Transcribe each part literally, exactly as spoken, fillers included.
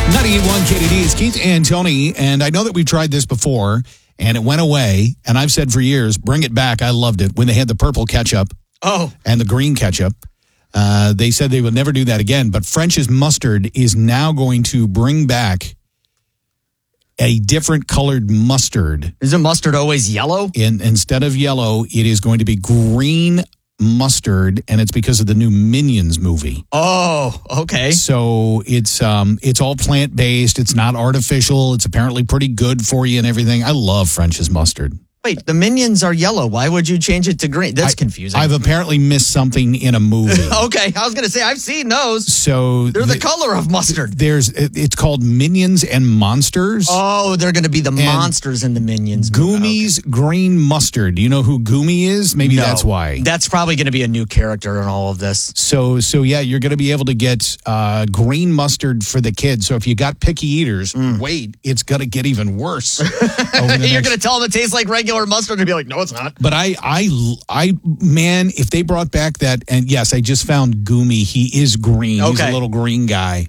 ninety-eight point one K D D is Keith and Tony, and I know that we've tried this before, and it went away, and I've said for years, bring it back. I loved it when they had the purple ketchup oh. and the green ketchup. Uh, they said they would never do that again, but French's Mustard is now going to bring back a different colored mustard. Isn't mustard always yellow? In, instead of yellow, it is going to be green mustard, and it's because of the new Minions movie. Oh, okay. So it's um it's all plant-based. It's not artificial. It's apparently pretty good for you and everything. I love French's Mustard. Wait, the Minions are yellow. Why would you change it to green? That's I, confusing. I've apparently missed something in a movie. Okay, I was going to say, I've seen those. So They're the, the color of mustard. There's It's called Minions and Monsters. Oh, they're going to be the and monsters in the Minions movie. Goomy's okay. Green Mustard. Do you know who Goomy is? Maybe no, that's why. That's probably going to be a new character in all of this. So, so yeah, you're going to be able to get uh, green mustard for the kids. So if you got picky eaters, mm. wait, it's going to get even worse. You're next... going to tell them it tastes like regular mustard and be like, no, it's not. But I, I, I, man, if they brought back that, and yes, I just found Goomy. He is green. Okay. He's a little green guy.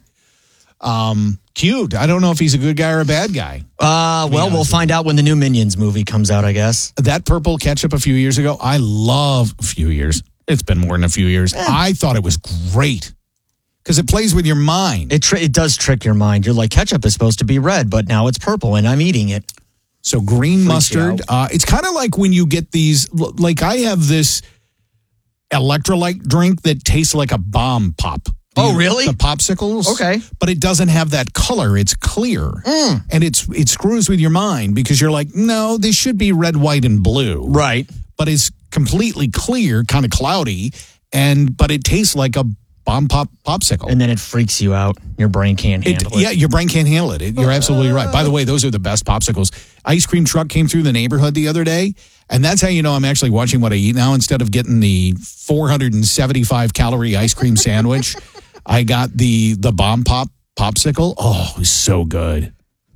Um, cute. I don't know if he's a good guy or a bad guy. Uh, well, we'll find out when the new Minions movie comes out, I guess. That purple ketchup a few years ago, I love a few years. It's been more than a few years. Eh. I thought it was great because it plays with your mind. It, tri- it does trick your mind. You're like, ketchup is supposed to be red, but now it's purple and I'm eating it. So green mustard, uh, it's kind of like when you get these, like I have this electrolyte drink that tastes like a bomb pop. Oh, really? The popsicles. Okay. But it doesn't have that color. It's clear. Mm. And it's it screws with your mind because you're like, no, this should be red, white, and blue. Right. But it's completely clear, kind of cloudy, and but it tastes like a bomb pop popsicle. And then it freaks you out. Your brain can't handle it. it. Yeah, your brain can't handle it. it. You're absolutely right. By the way, those are the best popsicles. Ice cream truck came through the neighborhood the other day, and that's how you know I'm actually watching what I eat now. Instead of getting the four hundred seventy-five calorie ice cream sandwich, I got the the bomb pop popsicle. Oh, it was so good.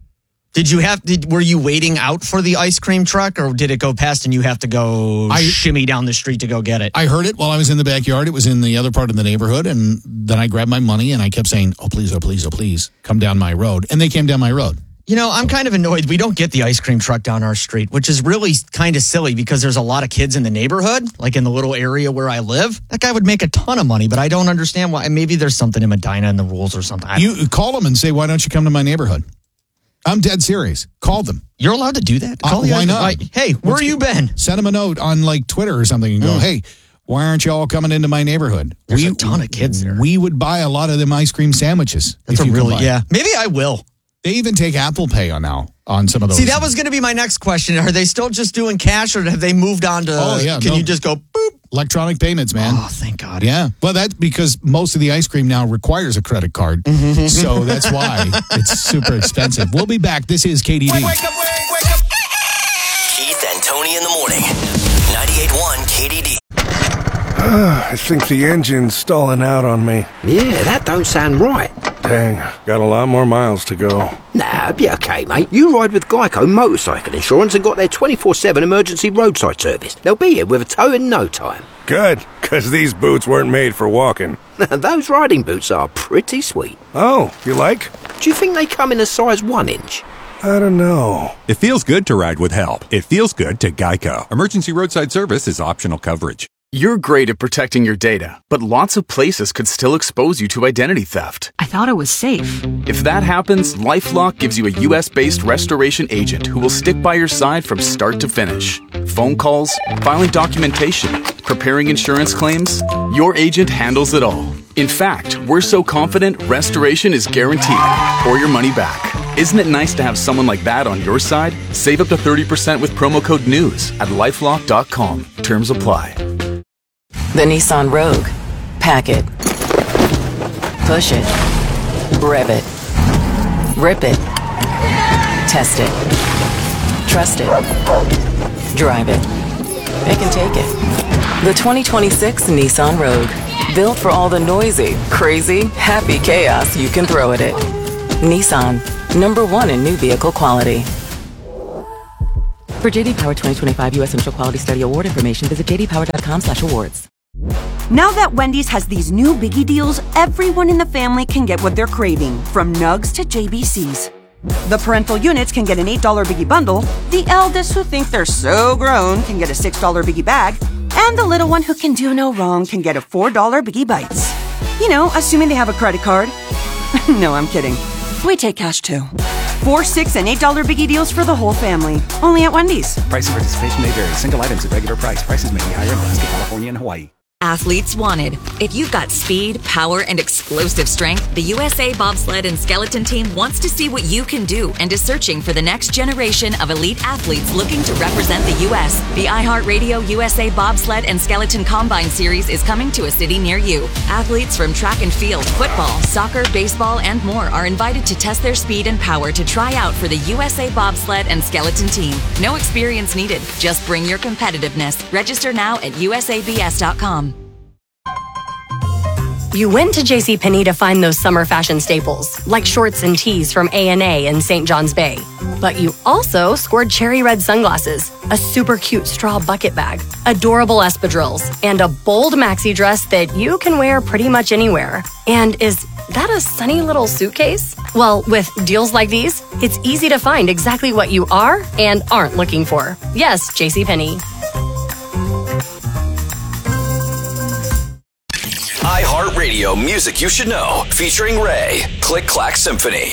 Did you have? Did, were you waiting out for the ice cream truck, or did it go past and you have to go I, shimmy down the street to go get it? I heard it while I was in the backyard. It was in the other part of the neighborhood, and then I grabbed my money and I kept saying, "Oh please, oh please, oh please, come down my road." And they came down my road. You know, I'm kind of annoyed. We don't get the ice cream truck down our street, which is really kind of silly because there's a lot of kids in the neighborhood, like in the little area where I live. That guy would make a ton of money, but I don't understand why. Maybe there's something in Medina in the rules or something. You call them and say, "Why don't you come to my neighborhood?" I'm dead serious. Call them. You're allowed to do that? Call uh, why not? Like, hey, where Let's, you been? Send them a note on like Twitter or something and go, mm. hey, why aren't you all coming into my neighborhood? There's we, a ton of kids there. We would buy a lot of them ice cream sandwiches. That's if a you really, yeah. Maybe I will. They even take Apple Pay on now on some of those. See, that was going to be my next question. Are they still just doing cash or have they moved on to, oh, yeah, can no. you just go boop? Electronic payments, man. Oh, thank God. Yeah. Well, that's because most of the ice cream now requires a credit card. So that's why it's super expensive. We'll be back. This is K D D. Wake, wake up, wake, wake up. Keith and Tony in the morning. ninety-eight point one K D D. I think the engine's stalling out on me. Yeah, that don't sound right. Dang, got a lot more miles to go. Nah, be okay, mate. You ride with Geico Motorcycle Insurance and got their twenty-four seven emergency roadside service. They'll be here with a tow in no time. Good, because these boots weren't made for walking. Those riding boots are pretty sweet. Oh, you like? Do you think they come in a size one inch? I don't know. It feels good to ride with help. It feels good to Geico. Emergency roadside service is optional coverage. You're great at protecting your data, but lots of places could still expose you to identity theft. I thought it was safe. If that happens, LifeLock gives you a U S-based restoration agent who will stick by your side from start to finish. Phone calls, filing documentation, preparing insurance claims, your agent handles it all. In fact, we're so confident restoration is guaranteed or your money back. Isn't it nice to have someone like that on your side? Save up to thirty percent with promo code NEWS at lifelock dot com. Terms apply. The Nissan Rogue. Pack it. Push it. Rev it. Rip it. Test it. Trust it. Drive it. It can take it. The twenty twenty-six Nissan Rogue. Built for all the noisy, crazy, happy chaos you can throw at it. Nissan. Number one in new vehicle quality. For J D Power twenty twenty-five U S Initial Quality Study Award information, visit j d power dot com slash awards. Now that Wendy's has these new biggie deals, everyone in the family can get what they're craving, from nugs to J B Cs. The parental units can get an eight dollar biggie bundle, the eldest who think they're so grown can get a six dollar biggie bag, and the little one who can do no wrong can get a four dollar biggie bites. You know, assuming they have a credit card. No, I'm kidding. We take cash too. Four, six, and eight dollar biggie deals for the whole family. Only at Wendy's. Price and participation may vary. Single items at regular price. Prices may be higher in Alaska, California, and Hawaii. Athletes wanted. If you've got speed, power, and explosive strength, the U S A Bobsled and Skeleton Team wants to see what you can do and is searching for the next generation of elite athletes looking to represent the U S. The iHeartRadio U S A Bobsled and Skeleton Combine Series is coming to a city near you. Athletes from track and field, football, soccer, baseball, and more are invited to test their speed and power to try out for the U S A Bobsled and Skeleton Team. No experience needed. Just bring your competitiveness. Register now at U S A B S dot com. You went to JCPenney to find those summer fashion staples, like shorts and tees from A and A in Saint John's Bay. But you also scored cherry red sunglasses, a super cute straw bucket bag, adorable espadrilles, and a bold maxi dress that you can wear pretty much anywhere. And is that a sunny little suitcase? Well, with deals like these, it's easy to find exactly what you are and aren't looking for. Yes, JCPenney. iHeartRadio Music You Should Know, featuring Ray. Click Clack Symphony.